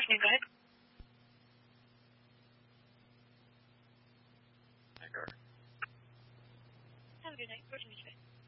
afternoon. Go ahead. Thank you. Have a good night. Where can you stay?